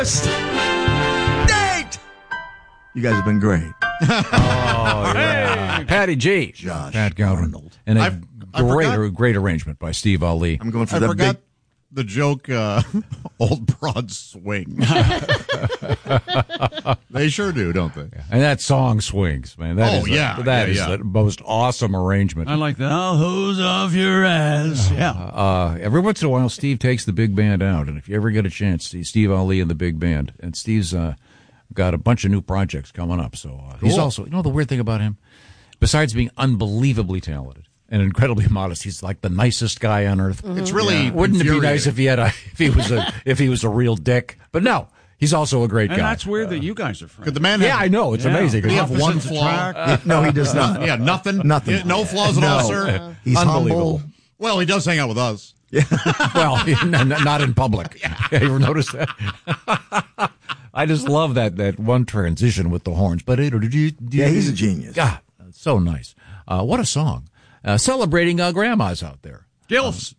Date! You guys have been great. Hey, Patty G. Josh Pat Galvin. Arnold. And a great arrangement by Steve Ali. I'm going for I the forgot big... the joke, old broads swing. They sure do, don't they? And that song swings, man. That is the most awesome arrangement. I like that. I'll hose off your ass. Yeah. Every once in a while, Steve takes the big band out, and if you ever get a chance, see Steve Ali and the big band. And Steve's got a bunch of new projects coming up. So he's also, the weird thing about him, besides being unbelievably talented and incredibly modest, he's like the nicest guy on earth. Mm-hmm. It's really wouldn't it be nice if he was a real dick? But no. He's also a great guy. And that's weird that you guys are friends. Could the man I know. It's amazing. Does he have one flaw? No, he does not. Yeah, nothing? Nothing. No flaws at all, sir? He's Unbelievable. humble. Well, he does hang out with us. Well, not in public. You ever notice that? I just love that one transition with the horns. But Yeah, he's a genius. God, so nice. What a song. Celebrating grandmas out there. Gilfs.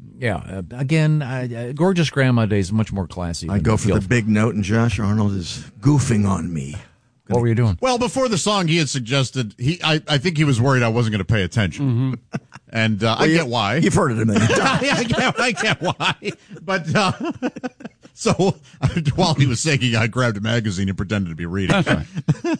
Gorgeous Grandma Day is much more classy. I go for the big note, and Josh Arnold is goofing on me. What were you doing? Well, before the song, he had suggested, I think he was worried I wasn't going to pay attention. Mm-hmm. And I get why. You've heard it a million times. I get why. But so while he was singing, I grabbed a magazine and pretended to be reading. That's right.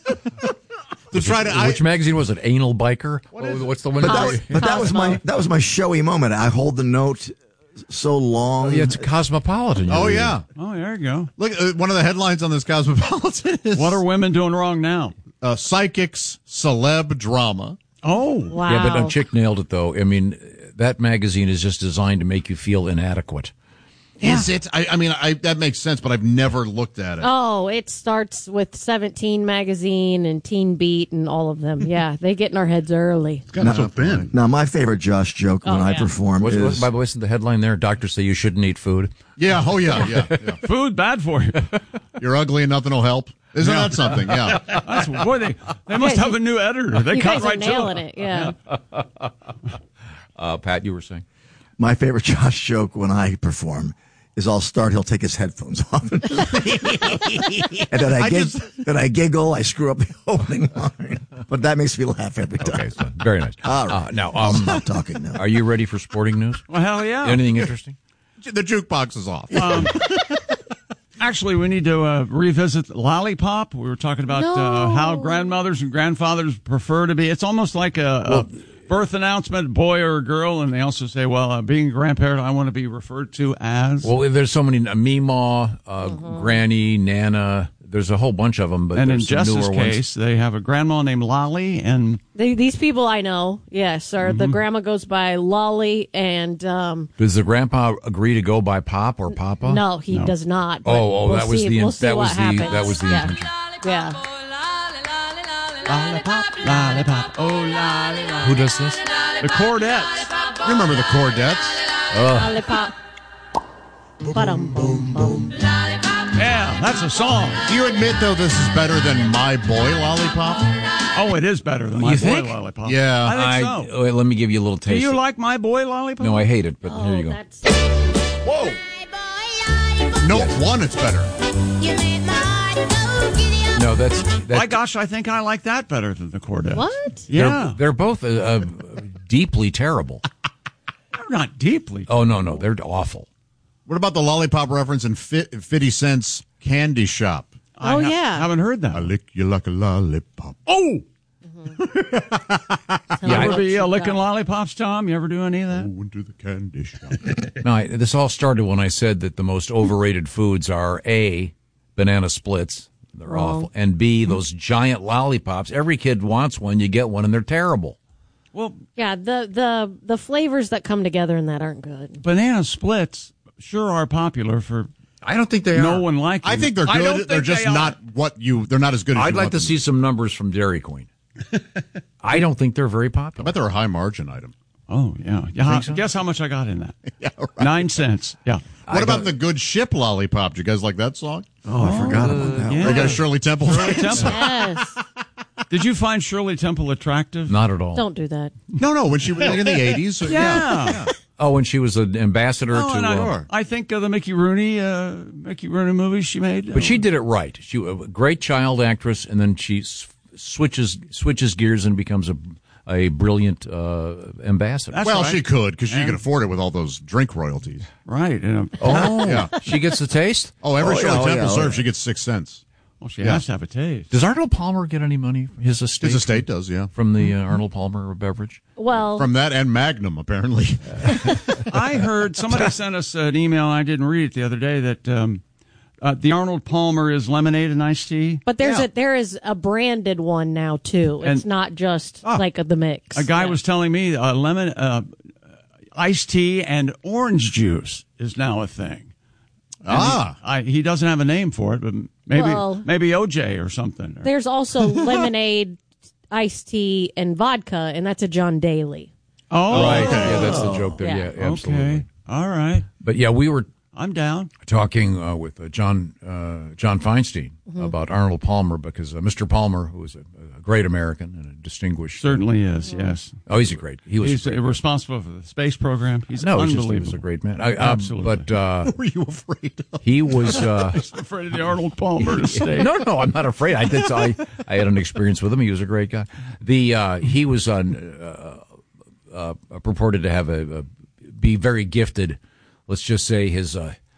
Which magazine was it? Anal Biker? What's the one? But that was my showy moment. I hold the note so long. Yeah, it's Cosmopolitan. Oh, yeah. Oh, there you go. Look, one of the headlines on this Cosmopolitan is... What are women doing wrong now? Psychics, celeb drama. Oh. Wow. Yeah, but Chick nailed it, though. I mean, that magazine is just designed to make you feel inadequate. Is it? I mean, that makes sense, but I've never looked at it. Oh, it starts with 17 Magazine and Teen Beat and all of them. Yeah, they get in our heads early. It's got so thin. Now, my favorite Josh joke when I perform is... By the way, the headline there, doctors say you shouldn't eat food. Yeah, yeah. Food, bad for you. You're ugly and nothing will help. Isn't that something? Yeah. They must have a new editor. They you cut guys right are to nailing it, yeah. Pat, you were saying? My favorite Josh joke when I perform is I'll start, he'll take his headphones off. And then I giggle, I screw up the opening line. But that makes me laugh every time. Okay, so very nice. All right. Now, stop talking now. Are you ready for sporting news? Well, hell yeah. Anything interesting? The jukebox is off. Actually, we need to revisit Lollipop. We were talking about how grandmothers and grandfathers prefer to be. It's almost like a birth announcement, boy or a girl, and they also say, well, being a grandparent, I want to be referred to as. Well, there's so many, Meemaw, Granny, Nana, there's a whole bunch of them. But and in there's some Jess's newer case, they have a grandma named Lolly, and... These people I know, yes, or the grandma goes by Lolly, and... Does the grandpa agree to go by Pop or Papa? No, he does not. But that was the intention. Yeah. Lollipop, lollipop, oh, lollipop. Who does this? The Chordettes. You remember the Chordettes? Lollipop. Ba-dum, boom, boom. Yeah, that's a song. Do you admit, though, this is better than My Boy Lollipop? Oh, it is better than My Boy Lollipop. Yeah. I think so. Wait, let me give you a little taste. Do you like My Boy Lollipop? No, I hate it, but here you go. Whoa. No, one, it's better. No, that's My gosh, I think I like that better than the Chordettes. What? Yeah. They're both deeply terrible. They're not deeply. Oh, no, they're awful. What about the Lollipop reference in 50 Cent's Candy Shop? Oh, yeah. Haven't heard that. I lick you like a lollipop. Oh! Yeah, You ever be licking lollipops, Tom? You ever do any of that? Went to the candy shop. No, this all started when I said that the most overrated foods are A, banana splits. They're awful. And B, those giant lollipops. Every kid wants one. You get one, and they're terrible. Well, yeah, the flavors that come together in that aren't good. banana splits sure are popular for... I don't think they are. No one likes them. I think they're good. They're just not they're not as good as I'd like to see some numbers from Dairy Queen. I don't think they're very I popular. bet they're a high margin item. Oh, yeah. So? Guess how much I got in that? Yeah, right. 9 cents. Yeah. What about the Good Ship Lollipop? Do you guys like that song? Oh, I forgot about that. Yeah. They got Shirley Temple. Shirley Temple. Yes. Did you find Shirley Temple attractive? Not at all. Don't do that. No, when she was in the 80s. Yeah. Oh, when she was an ambassador Oh, and to. I think of the Mickey Rooney movies she made. But she did it right. She a great child actress, and then she switches gears and becomes a brilliant ambassador. That's Well, right. she could, because she could afford it with all those drink royalties. Right. Oh, Yeah. She gets the taste. Oh, every show yeah, Temple yeah. serves, she gets 6 cents. Well, she has to have a taste. Does Arnold Palmer get any money? His estate. His estate does, yeah. From the Arnold Palmer beverage. Well, From that and Magnum, apparently. I heard somebody sent us an email. I didn't read it the other day that the Arnold Palmer is lemonade and iced tea. but there is a branded one now too. It's And- not just like the mix. A guy Yeah. was telling me iced tea and orange juice is now a thing. And he doesn't have a name for it, but maybe OJ or something. There's also lemonade, iced tea, and vodka, and that's a John Daly. Oh, Right. okay. Yeah, that's the joke there. Yeah. Yeah, absolutely. Okay. All right. But yeah, we were I'm down. talking with John Feinstein about Arnold Palmer because Mr. Palmer, who was a great American and a distinguished. Certainly is, yes. Oh, he's a great. He was. He's a great responsible for the space program. He's no, unbelievable. he was a great man. Absolutely. But What were you afraid of? he was. afraid of the Arnold Palmer estate. No, I'm not afraid. I had an experience with him. He was a great guy. He was purported to have be very gifted. Let's just say his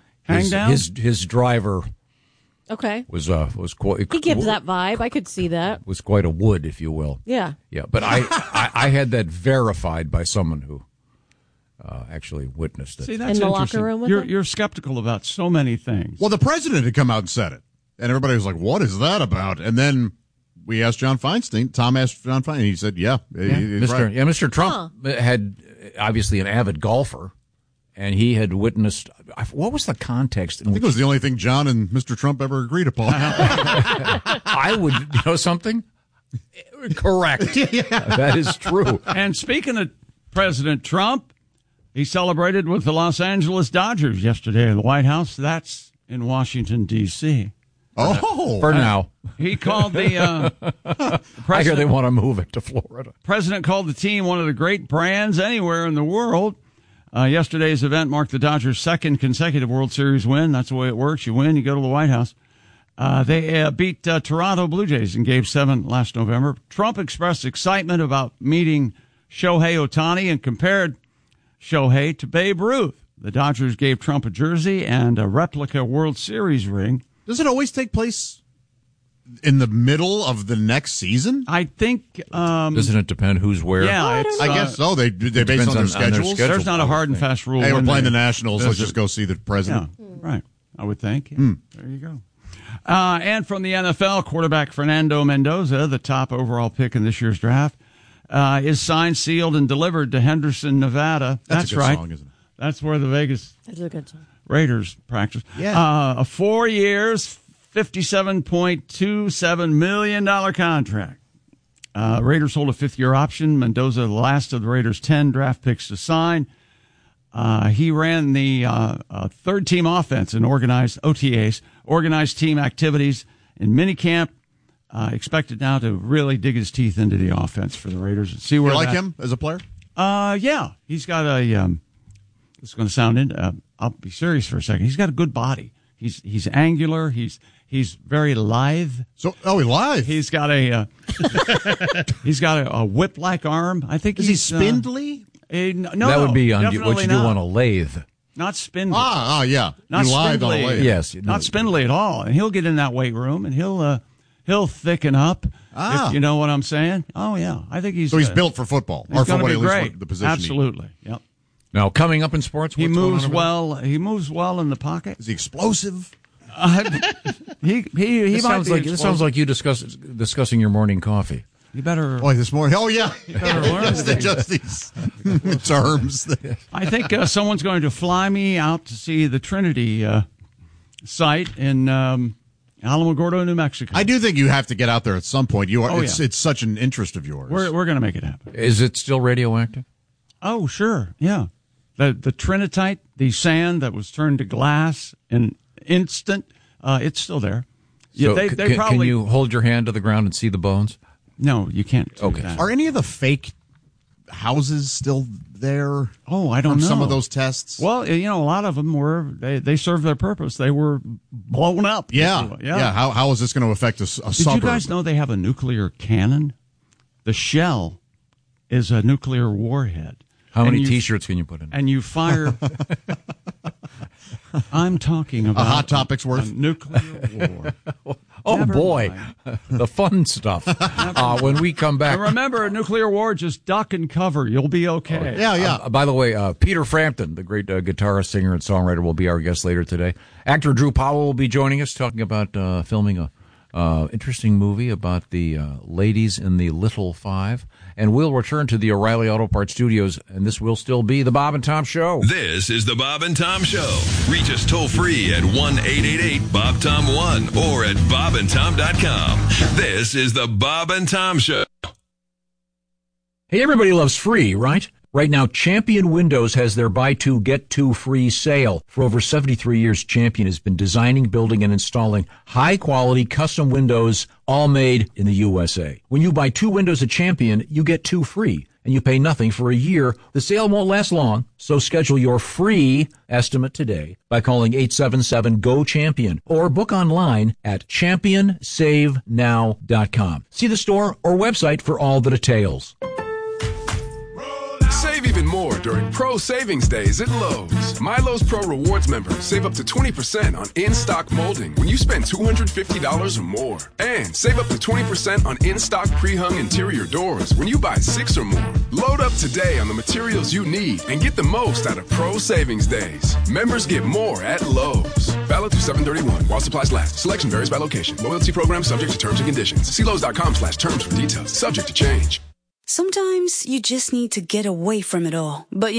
driver Okay. was quite. He gives that vibe. I could see that. Was quite a wood, if you will. Yeah. Yeah, but I had that verified by someone who actually witnessed it. See, that's In the locker interesting. room with you're, him? you're skeptical about so many things. Well, the president had come out and said it. And everybody was like, what is that about? And then we asked John Feinstein. Tom asked John Feinstein. And he said, he's right. Mr. Trump had obviously an avid golfer, and he had witnessed. What was the context? I think it was the only thing John and Mr. Trump ever agreed upon. I would, something? Correct. That is true. And speaking of President Trump, he celebrated with the Los Angeles Dodgers yesterday in the White House. That's in Washington, D.C. Oh. For now. He called the I hear they want to move it to Florida. president called the team one of the great brands anywhere in the world. Yesterday's event marked the Dodgers' second consecutive World Series win. That's the way it works. You win, you go to the White House. They beat Toronto Blue Jays in Game 7 last November. Trump expressed excitement about meeting Shohei Ohtani and compared Shohei to Babe Ruth. The Dodgers gave Trump a jersey and a replica World Series ring. Does it always take place in the middle of the next season? I think, Doesn't it depend who's where? yeah, it's, I guess so. They based depends on their on their schedules. schedule. there's not a hard and fast rule. Hey, we're when playing they the Nationals. Let's visit. just go see the Yeah, president. right. I would think. Yeah. There you go. And from the NFL, quarterback Fernando Mendoza, the top overall pick in this year's draft, is signed, sealed, and delivered to Henderson, Nevada. That's a good right. song, isn't it? That's where the Vegas That's a good song. Raiders practice. Yeah. 4 years, $57.27 million contract. Raiders hold a fifth-year option. Mendoza, the last of the Raiders' 10 draft picks to sign. He ran the third-team offense in organized OTAs, organized team activities in minicamp. Expected now to really dig his teeth into the offense for the Raiders and see where You like that- him as a player? Yeah, he's got a. It's going to sound in. I'll be serious for a second. He's got a good body. He's angular. He's very lithe. So, he live. He's got a he's got a whip-like arm. I think Is he he's spindly? no, that would be on definitely what you do not. on a lathe. Not spindly. Yeah. Not you live on a spindly. lathe. Yes. Not spindly at all. And he'll get in that weight room and he'll thicken up. If you know what I'm saying? Oh yeah, I think he's. So he's built for football, He's or for gonna what be at least great. what the position. Absolutely. Yep. Now, coming up in sports, He what's going moves on over well. He moves well in the pocket. Is he explosive? He This might sounds be like this sounds like you discussing your morning coffee. You better. Boy, this morning. Oh yeah. better learn just these terms. I think someone's going to fly me out to see the Trinity site in Alamogordo, New Mexico. I do think you have to get out there at some point. You are. Oh, It's such an interest of yours. We're going to make it happen. Is it still radioactive? Oh, sure. Yeah. The Trinitite, the sand that was turned to glass in instant, it's still there. Yeah, So they can probably. you hold your hand to the ground and see the bones? No, you can't. Do Okay. that. Are any of the fake houses still there? Oh, I don't know. Some of those tests? Well, a lot of them they served their purpose. They were blown up. Yeah. How is this going to affect a suburb? Did you guys know they have a nuclear cannon? The shell is a nuclear warhead. How many T-shirts can you put in? And you fire... I'm talking about a Hot Topics worth? A nuclear war. Oh, Never boy. mind. The fun stuff. When we come back. And remember, a nuclear war, just duck and cover. You'll be okay. Yeah. By the way, Peter Frampton, the great guitarist, singer, and songwriter, will be our guest later today. Actor Drew Powell will be joining us, talking about filming a interesting movie about the ladies in the Little Five. And we'll return to the O'Reilly Auto Parts Studios, and this will still be the Bob and Tom Show. This is the Bob and Tom Show. Reach us toll free at 1-888-BOB-TOM-1 or at bobandtom.com. This is the Bob and Tom Show. Hey, everybody loves free, right? Right now, Champion Windows has their buy two, get two free sale. For over 73 years, Champion has been designing, building, and installing high-quality custom windows, all made in the USA. When you buy 2 windows at Champion, you get 2 free, and you pay nothing for a year. The sale won't last long, so schedule your free estimate today by calling 877-GO-CHAMPION or book online at ChampionSaveNow.com. See the store or website for all the details. Save even more during Pro Savings Days at Lowe's. My Lowe's Pro Rewards members save up to 20% on in-stock molding when you spend $250 or more. And save up to 20% on in-stock pre-hung interior doors when you buy 6 or more. Load up today on the materials you need and get the most out of Pro Savings Days. Members get more at Lowe's. Valid through 7/31 while supplies last. Selection varies by location. Loyalty program subject to terms and conditions. See Lowe's.com/terms for details. Subject to change. Sometimes you just need to get away from it all. But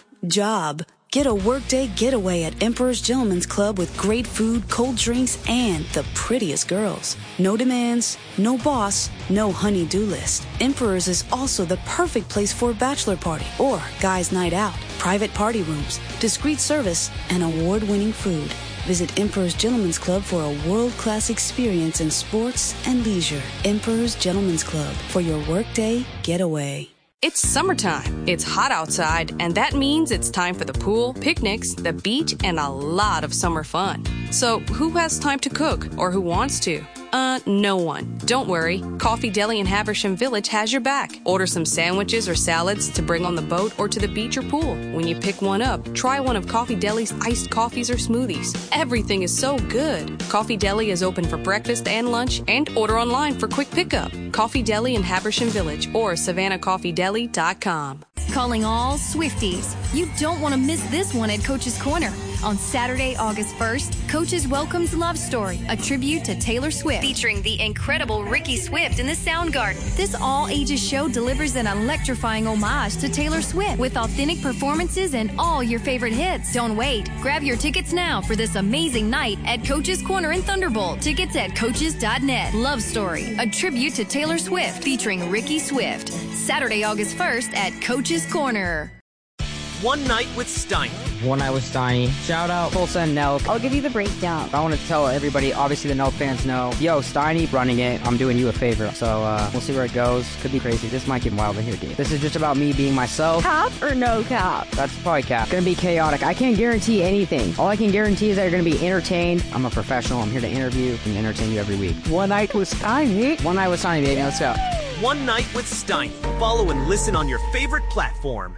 job. Get a workday getaway at Emperor's Gentleman's Club with great food, cold drinks, and the prettiest girls. No demands, no boss, no honey-do list. Emperor's is also the perfect place for a bachelor party or guys' night out. Private party rooms, discreet service, and award-winning food. Visit Emperor's Gentleman's Club for a world-class experience in sports and leisure. Emperor's Gentleman's Club for your workday getaway. It's summertime. It's hot outside, and that means it's time for the pool, picnics, the beach, and a lot of summer fun. So who has time to cook, or who wants to? No one. Don't worry. Coffee Deli in Haversham Village has your back. Order some sandwiches or salads to bring on the boat or to the beach or pool. When you pick one up, try one of Coffee Deli's iced coffees or smoothies. Everything is so good. Coffee Deli is open for breakfast and lunch, and order online for quick pickup. Coffee Deli in Haversham Village or SavannahCoffeeDeli.com. Calling all Swifties. You don't want to miss this one at Coach's Corner. On Saturday, August 1st, Coach's welcomes Love Story, a tribute to Taylor Swift, featuring the incredible Ricky Swift in the Soundgarden. This all-ages show delivers an electrifying homage to Taylor Swift with authentic performances and all your favorite hits. Don't wait. Grab your tickets now for this amazing night at Coach's Corner in Thunderbolt. Tickets at coaches.net. Love Story, a tribute to Taylor Swift, featuring Ricky Swift. Saturday, August 1st at Coach's Corner. One Night with Steiny. One Night with Steiny. Shout out Tulsa and Nelk. I'll give you the breakdown. I want to tell everybody, obviously the Nelk fans know, yo, Steiny running it. I'm doing you a favor. So we'll see where it goes. Could be crazy. This might get wild in here, dude. This is just about me being myself. Cap or no cap? That's probably cap. Gonna be chaotic. I can't guarantee anything. All I can guarantee is that you're gonna be entertained. I'm a professional. I'm here to interview and entertain you every week. One Night with Steiny. One Night with Steiny, baby. Let's go. One Night with Steiny. Follow and listen on your favorite platform.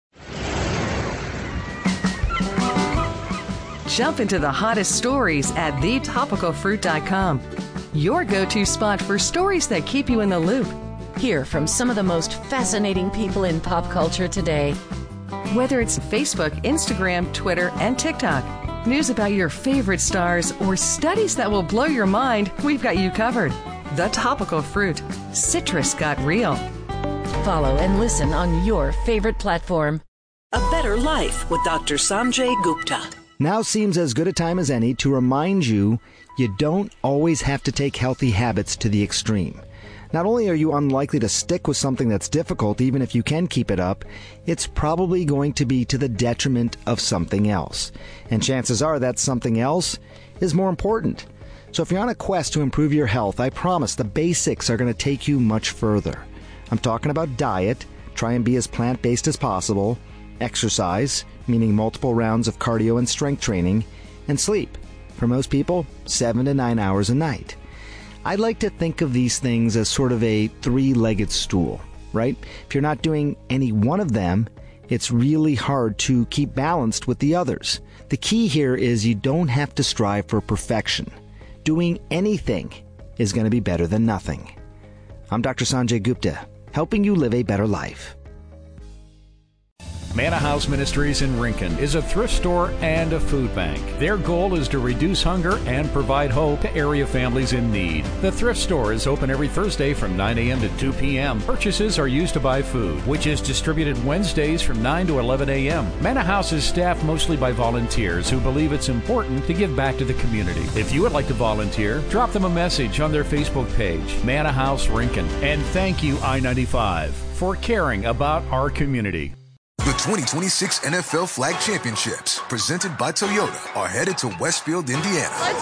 Jump into the hottest stories at thetopicalfruit.com. Your go-to spot for stories that keep you in the loop. Hear from some of the most fascinating people in pop culture today. Whether it's Facebook, Instagram, Twitter, and TikTok, news about your favorite stars, or studies that will blow your mind, we've got you covered. The Topical Fruit. Citrus got real. Follow and listen on your favorite platform. A Better Life with Dr. Sanjay Gupta. Now seems as good a time as any to remind you don't always have to take healthy habits to the extreme. Not only are you unlikely to stick with something that's difficult, even if you can keep it up, it's probably going to be to the detriment of something else. And chances are that something else is more important. So if you're on a quest to improve your health, I promise the basics are going to take you much further. I'm talking about diet, Try and be as plant-based as possible. Exercise, meaning multiple rounds of cardio and strength training. And sleep. For most people, 7 to 9 hours a night. I like to think of these things as sort of a three-legged stool, right? If you're not doing any one of them, it's really hard to keep balanced with the others. The key here is you don't have to strive for perfection. Doing anything is going to be better than nothing. I'm Dr. Sanjay Gupta, helping you live a better life. Manna House Ministries in Rincon is a thrift store and a food bank. Their goal is to reduce hunger and provide hope to area families in need. The thrift store is open every Thursday from 9 a.m. to 2 p.m. Purchases are used to buy food, which is distributed Wednesdays from 9 to 11 a.m. Manna House is staffed mostly by volunteers who believe it's important to give back to the community. If you would like to volunteer, drop them a message on their Facebook page, Manna House Rincon. And thank you, I-95, for caring about our community. The 2026 NFL Flag Championships, presented by Toyota, are headed to Westfield, Indiana. Let's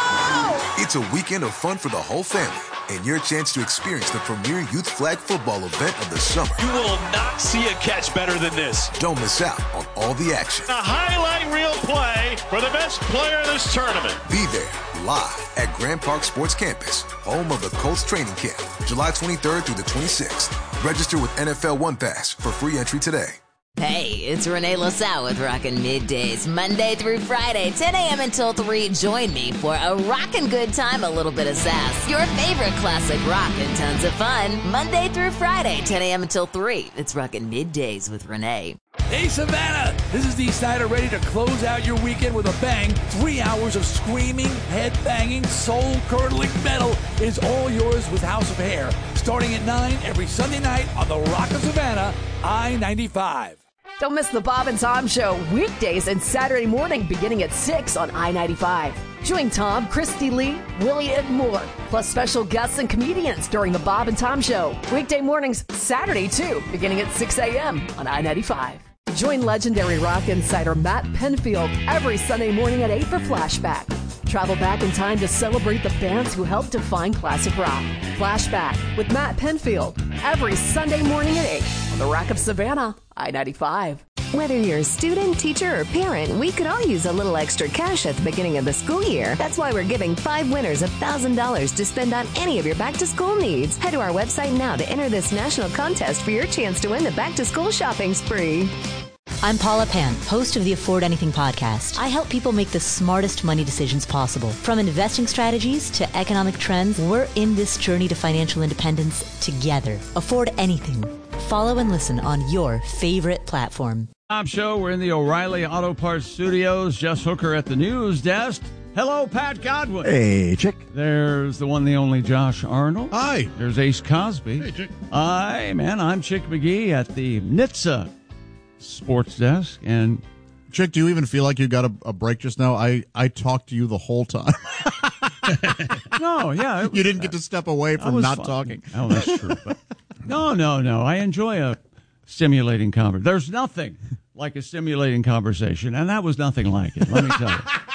go! It's a weekend of fun for the whole family and your chance to experience the premier youth flag football event of the summer. You will not see a catch better than this. Don't miss out on all the action. A highlight reel play for the best player in this tournament. Be there live at Grand Park Sports Campus, home of the Colts training camp, July 23rd through the 26th. Register with NFL One Pass for free entry today. Hey, it's Renee LaSalle with Rockin' Middays, Monday through Friday, 10 a.m. until 3. Join me for a rockin' good time, a little bit of sass, your favorite classic rock, and tons of fun. Monday through Friday, 10 a.m. until 3. It's Rockin' Middays with Renee. Hey, Savannah, this is Dee Snider, ready to close out your weekend with a bang. 3 hours of screaming, head-banging, soul-curdling metal is all yours with House of Hair, starting at 9 every Sunday night on the Rock of Savannah, I-95. Don't miss the Bob and Tom Show weekdays and Saturday morning beginning at 6 on I-95. Join Tom, Christy Lee, Willie, and more, plus special guests and comedians during the Bob and Tom Show. Weekday mornings, Saturday too, beginning at 6 a.m. on I-95. Join legendary rock insider Matt Penfield every Sunday morning at 8 for Flashback. Travel back in time to celebrate the bands who helped define classic rock. Flashback with Matt Penfield every Sunday morning at 8 on the Rock of Savannah, I-95. Whether you're a student, teacher, or parent, we could all use a little extra cash at the beginning of the school year. That's why we're giving 5 winners $1,000 to spend on any of your back-to-school needs. Head to our website now to enter this national contest for your chance to win the back-to-school shopping spree. I'm Paula Pan, host of the Afford Anything podcast. I help people make the smartest money decisions possible. From investing strategies to economic trends, we're in this journey to financial independence together. Afford Anything. Follow and listen on your favorite platform. Tom Show, we're in the O'Reilly Auto Parts Studios. Jess Hooker at the news desk. Hello, Pat Godwin. Hey, Chick. There's the one, the only Josh Arnold. Hi. There's Ace Cosby. Hey, Chick. Hi, man. I'm Chick McGee at the NHTSA sports desk. And Chick, do you even feel like you got a break just now? I talked to you the whole time. No, yeah. You didn't get to step away from not talking. Oh, that's true. But no. I enjoy a stimulating conversation. There's nothing like a stimulating conversation, and that was nothing like it, let me tell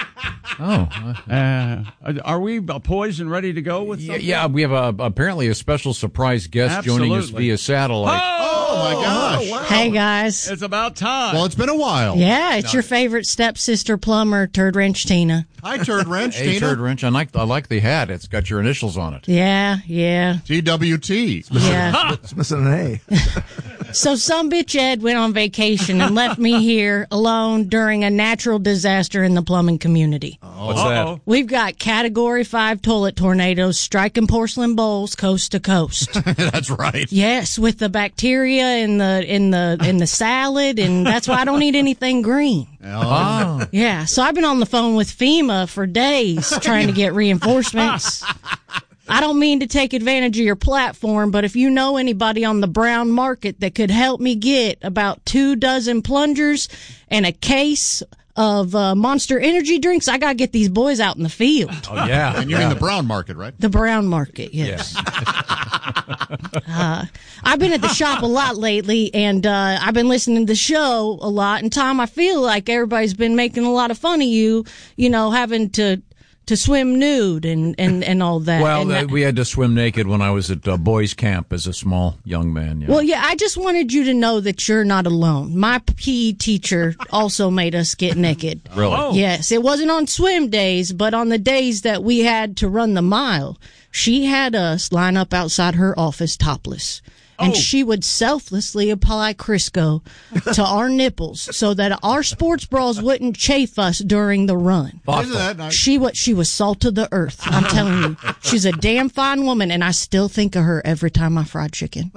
you. Are we poised and ready to go with something? Yeah, we have apparently a special surprise guest joining us via satellite. Oh, my gosh. Wow. Hey, guys. It's about time. Well, it's been a while. Yeah, it's your favorite stepsister plumber, Turd Wrench Tina. Hi, Turd Wrench Tina. Hey, Turd Wrench. I like the hat. It's got your initials on it. Yeah. TWT. Yeah. It's missing an A. So some bitch Ed went on vacation and left me here alone during a natural disaster in the plumbing community. What's that? We've got Category 5 toilet tornadoes striking porcelain bowls coast to coast. That's right. Yes, with the bacteria in the salad, and that's why I don't eat anything green. Oh. Yeah, so I've been on the phone with FEMA for days trying to get reinforcements. I don't mean to take advantage of your platform, but if you know anybody on the brown market that could help me get about 24 plungers and a case of Monster Energy drinks, I got to get these boys out in the field. Oh, yeah. And you're in the brown market, right? The brown market, yes. I've been at the shop a lot lately, and I've been listening to the show a lot. And, Tom, I feel like everybody's been making a lot of fun of you, having to to swim nude and all that. Well, and we had to swim naked when I was at boys' camp as a small young man. Yeah. Well, yeah, I just wanted you to know that you're not alone. My PE teacher also made us get naked. Really? Oh. Yes. It wasn't on swim days, but on the days that we had to run the mile, she had us line up outside her office topless. And she would selflessly apply Crisco to our nipples so that our sports bras wouldn't chafe us during the run. Isn't that nice? She was salt of the earth. I'm telling you, she's a damn fine woman, and I still think of her every time I fried chicken.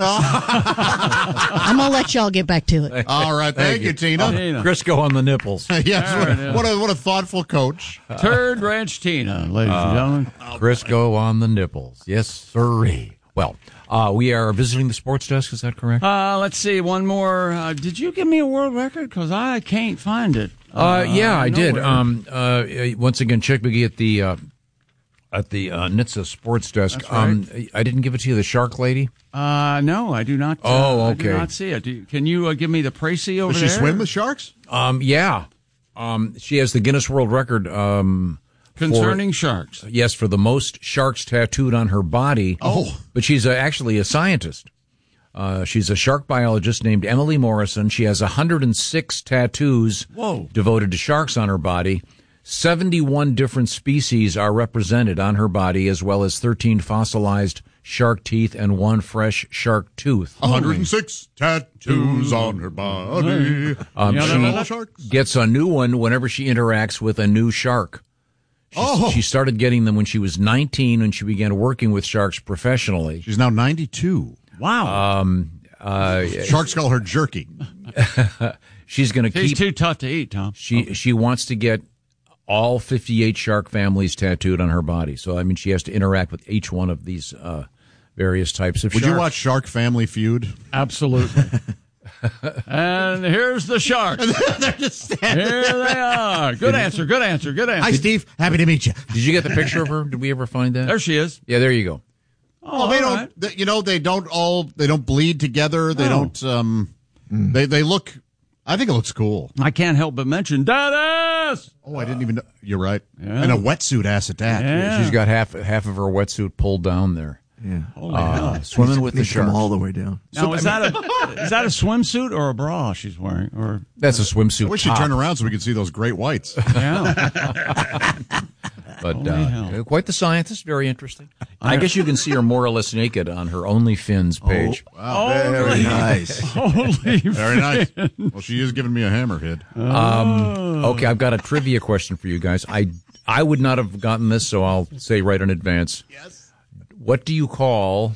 I'm gonna let y'all get back to it. All right, thank you, Tina. Crisco on the nipples. Yes, what a thoughtful coach. Turd Ranch Tina, ladies and gentlemen. Crisco on the nipples. Yes, sirree. Well, we are visiting the sports desk. Is that correct? Let's see. One more. Did you give me a world record? Because I can't find it. Yeah, I did. Once again, Chick McGee at the NHTSA sports desk. Right. I didn't give it to you. The shark lady. No, I do not. Oh, okay. I do not see it. Can you give me the précis over there? Does she swim with sharks? Yeah. She has the Guinness World Record. Concerning sharks. Yes, for the most sharks tattooed on her body. Oh. But she's actually a scientist. She's a shark biologist named Emily Morrison. She has 106 tattoos devoted to sharks on her body. 71 different species are represented on her body, as well as 13 fossilized shark teeth and 1 fresh shark tooth. 106 tattoos on her body. She gets a new one whenever she interacts with a new shark. She started getting them when she was 19 and she began working with sharks professionally. She's now 92. Wow. Sharks call her jerky. She's going to keep. She's too tough to eat, Tom. She wants to get all 58 shark families tattooed on her body. So, I mean, she has to interact with each one of these various types of Would sharks. you watch Shark Family Feud? Absolutely. And here's the sharks. They're just standing Here they are. Good answer. Hi, Steve. Happy to meet you. Did you get the picture of her? Did we ever find that? There she is. Yeah, there you go. They don't. They don't bleed together. They don't. They look. I think it looks cool. I can't help but mention that ass. Oh, I didn't even know. You're right. Yeah. And a wetsuit ass at that. Yeah. She's got half of her wetsuit pulled down there. Yeah. Swimming with the sharks. all the way down. Now, is that a swimsuit or a bra she's wearing? Or that's a swimsuit. I wish you'd turn around so we could see those great whites. Yeah. But quite the scientist. Very interesting. I guess you can see her more or less naked on her OnlyFins page. Wow, very nice. Very nice. Well, she is giving me a hammerhead. Okay, I've got a trivia question for you guys. I would not have gotten this, so I'll say right in advance. Yes. What do you call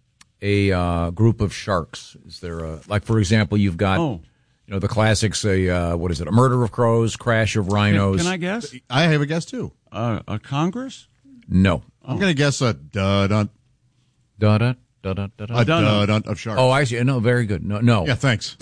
a group of sharks? Is there like, for example, you've got the classics. What is it? A murder of crows, crash of rhinos. Can I guess? I have a guess too. A Congress? No. I'm going to guess a dud-dun. A dud-dun of sharks. Oh, I see. No, very good. No. Yeah, thanks.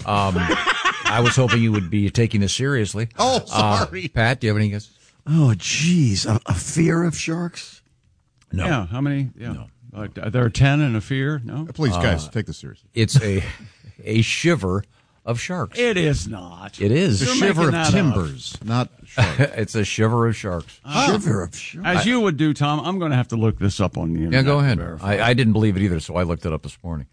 I was hoping you would be taking this seriously. Oh, sorry. Pat, do you have any guesses? Oh, geez. A fear of sharks? No. Yeah, how many? Yeah. No. There are 10 and a fear? No? Please, guys, take this seriously. It's a shiver of sharks. It is not. It is. It's a shiver of timbers, not sharks. It's a shiver of sharks. Shiver of sharks. As you would do, Tom, I'm going to have to look this up on the internet. Yeah, go ahead. I didn't believe it either, so I looked it up this morning.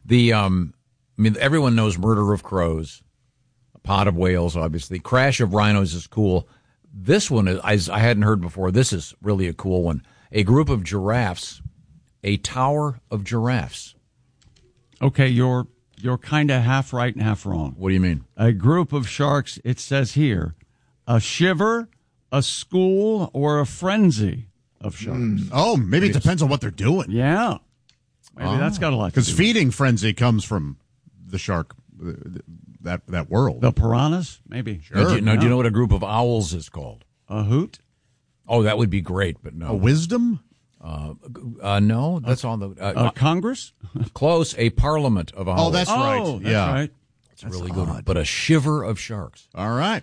Everyone knows murder of crows, a pot of whales, obviously. Crash of rhinos is cool. This one is, I hadn't heard before. This is really a cool one. A group of giraffes, a tower of giraffes. Okay, you're kind of half right and half wrong. What do you mean? A group of sharks, it says here, a shiver, a school, or a frenzy of sharks. Oh, maybe it depends on what they're doing. Yeah. Maybe that's got a lot to do because feeding frenzy comes from the shark, that world. The piranhas? Maybe. Sure. Do you know what a group of owls is called? A hoot? Oh, that would be great, but no. A wisdom? No, that's on the... Congress? Close, a parliament of owls. Oh, that's right. That's yeah. right. That's really good. But a shiver of sharks. All right.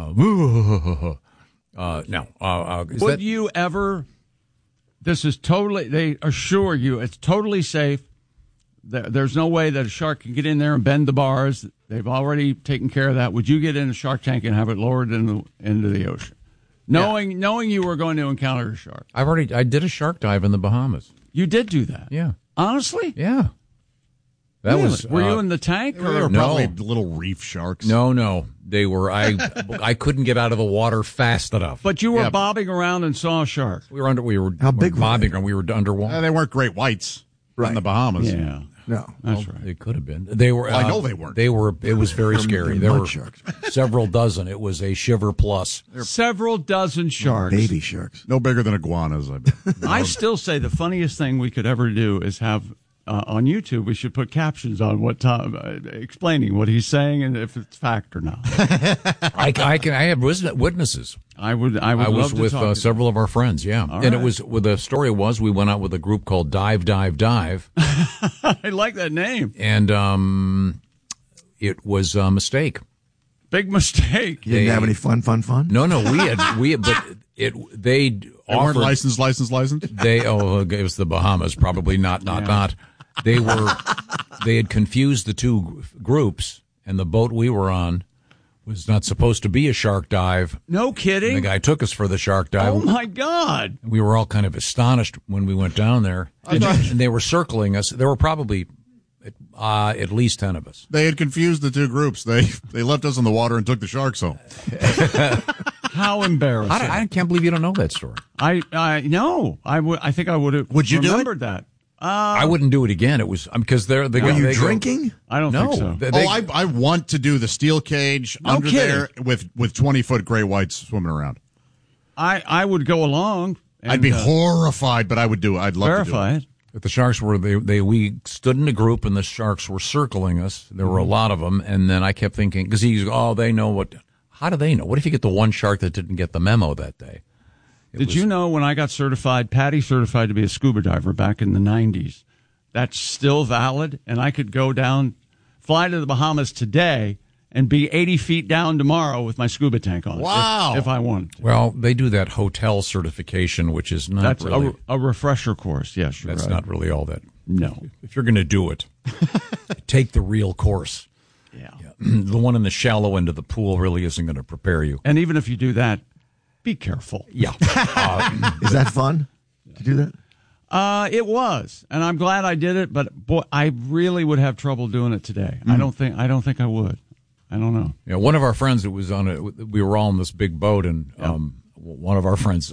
Would you ever... This is totally... They assure you it's totally safe. There's no way that a shark can get in there and bend the bars. They've already taken care of that. Would you get in a shark tank and have it lowered into the ocean? Knowing you were going to encounter a shark. I did a shark dive in the Bahamas. You did do that? Yeah. Honestly? Yeah. That Really? was. Were you in the tank? They were probably little reef sharks. No. They were. I couldn't get out of the water fast enough. But you were bobbing around and saw a shark. We were How big were bobbing they? around. We were underwater. They weren't great whites in the Bahamas. Yeah. No. That's right. They could have been. They were. Well, I know they weren't. They were. It was very scary. There mud were sharks. several dozen. It was a shiver plus. Several dozen sharks. Baby sharks. No bigger than iguanas, I bet. I still say the funniest thing we could ever do is have on YouTube. We should put captions on what Tom explaining what he's saying and if it's fact or not. I have witnesses. I would. I love was to with talk to several of our friends. Yeah, All and right. it was. Well, the story was we went out with a group called Dive, I like that name. and it was a mistake. Big mistake. You didn't have any fun? No, but they weren't offered licensed. it was the Bahamas, probably not. They had confused the two groups, and the boat we were on was not supposed to be a shark dive. No kidding. And the guy took us for the shark dive. Oh my God. We were all kind of astonished when we went down there, and they were circling us. There were probably at least 10 of us. They had confused the two groups. They left us in the water and took the sharks home. How embarrassing! I can't believe you don't know that story. I know. I think I would have. Would you remembered that? I wouldn't do it again. It was because they're the Were guy. you drinking? I don't think so. I want to do the steel cage under there with 20-foot gray whites swimming around. I would go along. And, I'd be horrified, but I would do it. I'd love verify to do it. it. But the sharks were we stood in a group and the sharks were circling us. There were a lot of them, and then I kept thinking because they know what. How do they know? What if you get the one shark that didn't get the memo that day? Did you know when I got certified, Patty certified to be a scuba diver back in the 90s, that's still valid, and I could go down, fly to the Bahamas today, and be 80 feet down tomorrow with my scuba tank on. Wow. If I wanted to. Well, they do that hotel certification, which is not That's really. a refresher course, yes. You're That's right. not really all that. No. If you're going to do it, take the real course. Yeah. The one in the shallow end of the pool really isn't going to prepare you. And even if you do that, be careful. Yeah. Is that fun to do that? It was, and I'm glad I did it. But boy, I really would have trouble doing it today. I don't think I would. I don't know. Yeah, one of our friends that was on it, we were all on this big boat, and one of our friends,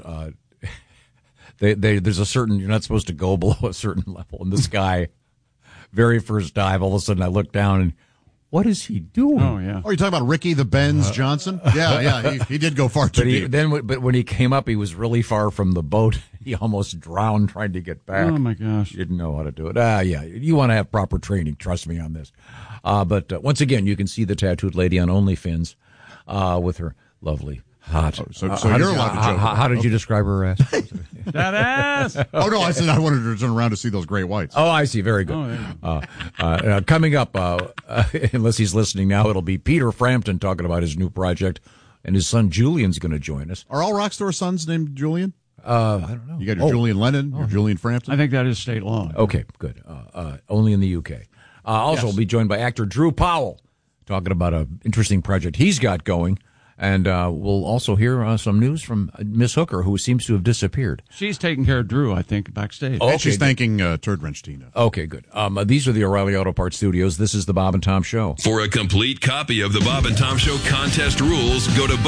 there's a certain, you're not supposed to go below a certain level. And this guy, very first dive, all of a sudden I look down and, what is he doing? Oh yeah. Oh, you're talking about Ricky the Benz Johnson? Yeah. He did go far too deep. But when he came up, he was really far from the boat. He almost drowned trying to get back. Oh my gosh. He didn't know how to do it. Yeah. You want to have proper training. Trust me on this. But once again, you can see the tattooed lady on OnlyFans with her lovely hot. So you're allowed to joke. How did you describe her ass? That ass. Oh no, I said I wanted her to turn around to see those gray whites. Oh, I see. Very good. Coming up, unless he's listening now, it'll be Peter Frampton talking about his new project, and his son Julian's going to join us. Are all rock star sons named Julian? I don't know. You got your Julian Lennon, your Julian Frampton. I think that is state law. Okay, good. Only in the UK. Also, we'll be joined by actor Drew Powell, talking about an interesting project he's got going. And we'll also hear some news from Miss Hooker, who seems to have disappeared. She's taking care of Drew, I think, backstage. And she's thanking Turd Wrench Tina. Okay, good. These are the O'Reilly Auto Parts Studios. This is the Bob and Tom Show. For a complete copy of the Bob and Tom Show contest rules, go to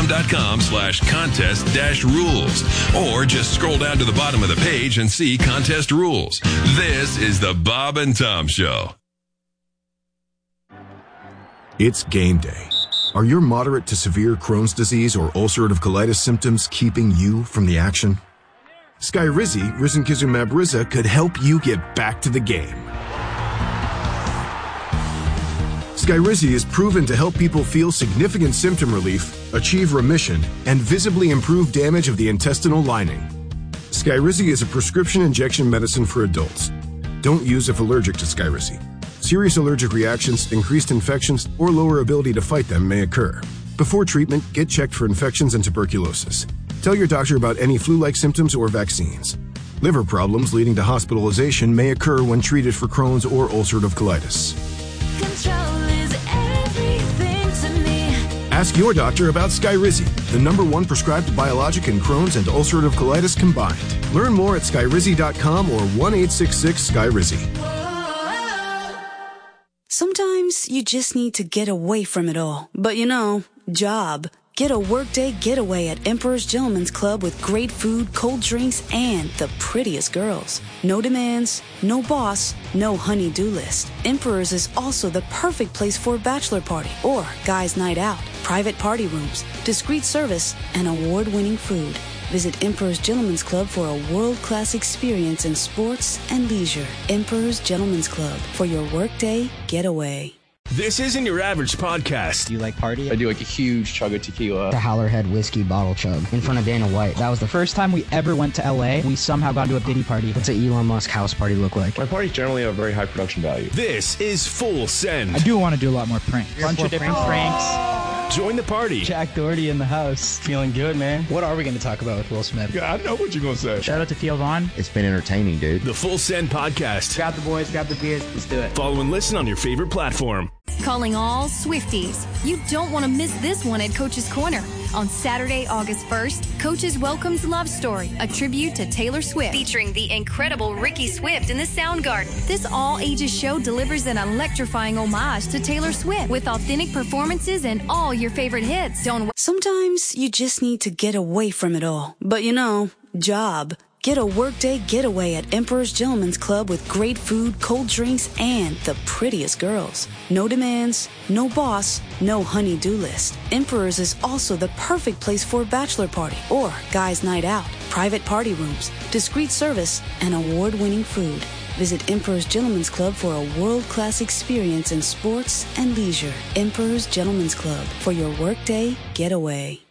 bobandtom.com/contest-rules. Or just scroll down to the bottom of the page and see contest rules. This is the Bob and Tom Show. It's game day. Are your moderate to severe Crohn's disease or ulcerative colitis symptoms keeping you from the action? Skyrizi, risankizumab Riza, could help you get back to the game. Skyrizi is proven to help people feel significant symptom relief, achieve remission, and visibly improve damage of the intestinal lining. Skyrizi is a prescription injection medicine for adults. Don't use if allergic to Skyrizi. Serious allergic reactions, increased infections, or lower ability to fight them may occur. Before treatment, get checked for infections and tuberculosis. Tell your doctor about any flu-like symptoms or vaccines. Liver problems leading to hospitalization may occur when treated for Crohn's or ulcerative colitis. Control is everything to me. Ask your doctor about Skyrizi, the #1 prescribed biologic in Crohn's and ulcerative colitis combined. Learn more at skyrizi.com or 1-866-SKYRIZI. Sometimes you just need to get away from it all. But job. Get a workday getaway at Emperor's Gentleman's Club with great food, cold drinks, and the prettiest girls. No demands, no boss, no honey-do list. Emperor's is also the perfect place for a bachelor party or guys' night out. Private party rooms, discreet service, and award-winning food. Visit Emperor's Gentleman's Club for a world-class experience in sports and leisure. Emperor's Gentleman's Club for your workday getaway. This isn't your average podcast. Do you like party? I do like a huge chug of tequila. The Howlerhead whiskey bottle chug in front of Dana White. That was the first time we ever went to LA. We somehow got to a Diddy party. What's an Elon Musk house party look like? My parties generally have very high production value. This is Full Send. I do want to do a lot more pranks. Bunch of different pranks. Join the party. Jack Doherty in the house. Feeling good, man. What are we going to talk about with Will Smith? Yeah, I know what you're going to say. Shout out to Theo Vaughn. It's been entertaining, dude. The Full Send Podcast. Grab the boys, grab the beers. Let's do it. Follow and listen on your favorite platform. Calling all Swifties. You don't want to miss this one at Coach's Corner. On Saturday, August 1st, Coach's welcomes Love Story, a tribute to Taylor Swift, featuring the incredible Ricky Swift in the Soundgarden. This all-ages show delivers an electrifying homage to Taylor Swift with authentic performances and all your favorite hits. Sometimes you just need to get away from it all. But job. Get a workday getaway at Emperor's Gentleman's Club with great food, cold drinks, and the prettiest girls. No demands, no boss, no honey-do list. Emperor's is also the perfect place for a bachelor party or guys' night out. Private party rooms, discreet service, and award-winning food. Visit Emperor's Gentleman's Club for a world-class experience in sports and leisure. Emperor's Gentleman's Club for your workday getaway.